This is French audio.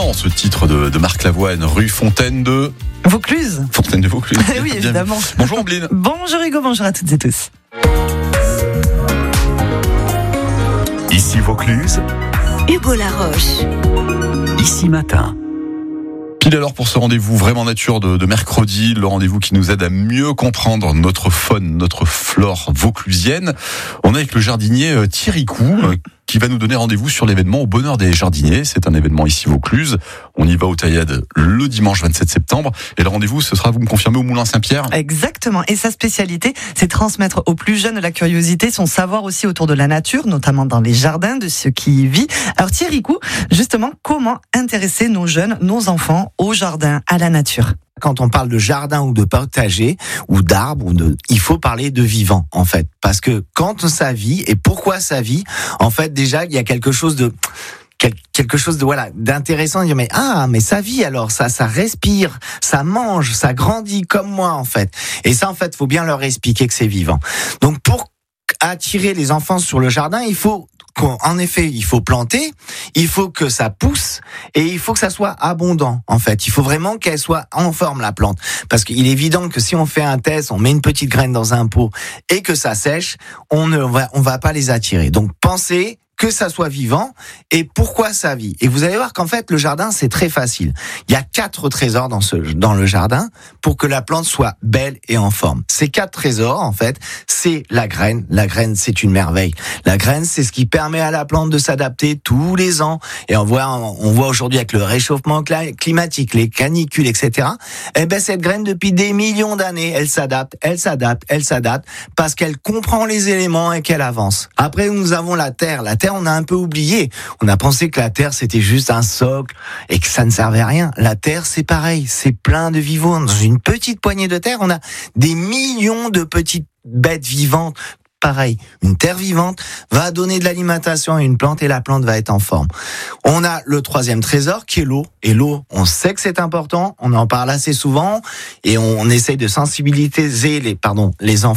marrant ce titre de Marc Lavoine, rue Fontaine de Vaucluse. Fontaine de Vaucluse. Oui, évidemment. Bonjour Ambline. Bonjour Hugo, bonjour à toutes et tous. Ici Vaucluse, Hugo Laroche. Ici Matin. Pile alors pour ce rendez-vous vraiment nature de mercredi, le rendez-vous qui nous aide à mieux comprendre notre faune, notre flore vauclusienne. On est avec le jardinier Thierry Coup qui va nous donner rendez-vous sur l'événement Au Bonheur des Jardiniers. C'est un événement ici Vaucluse. On y va au Taillade le dimanche 27 septembre. Et le rendez-vous, ce sera, vous me confirmez, au Moulin Saint-Pierre ? Exactement. Et sa spécialité, c'est transmettre aux plus jeunes la curiosité, son savoir aussi autour de la nature, notamment dans les jardins, de ce qui y vit. Alors Thierry Coup, justement, comment intéresser nos jeunes, nos enfants au jardin, à la nature ? Quand on parle de jardin ou de potager ou d'arbres, il faut parler de vivant en fait, parce que quand ça vit et pourquoi ça vit, en fait déjà il y a quelque chose de voilà d'intéressant de dire mais ça vit alors, ça respire, ça mange, ça grandit comme moi en fait. Et ça en fait faut bien leur expliquer que c'est vivant. Donc pour attirer les enfants sur le jardin, il faut planter, il faut que ça pousse et il faut que ça soit abondant en fait. Il faut vraiment qu'elle soit en forme la plante, parce qu'il est évident que si on fait un test, on met une petite graine dans un pot et que ça sèche, on va pas les attirer. Donc pensez que ça soit vivant et pourquoi ça vit. Et vous allez voir qu'en fait, le jardin, c'est très facile. Il y a 4 trésors dans le jardin pour que la plante soit belle et en forme. Ces 4 trésors, en fait, c'est la graine. La graine, c'est une merveille. La graine, c'est ce qui permet à la plante de s'adapter tous les ans. Et on voit aujourd'hui avec le réchauffement climatique, les canicules, etc. Eh ben, cette graine, depuis des millions d'années, elle s'adapte, parce qu'elle comprend les éléments et qu'elle avance. Après, nous avons la terre. La terre, on a un peu oublié. On a pensé que la terre, c'était juste un socle et que ça ne servait à rien. La terre, c'est pareil. C'est plein de vivants. Dans une petite poignée de terre, on a des millions de petites bêtes vivantes. Pareil, une terre vivante va donner de l'alimentation à une plante et la plante va être en forme. On a le 3e trésor qui est l'eau. Et l'eau, on sait que c'est important. On en parle assez souvent et on essaye de sensibiliser les enfants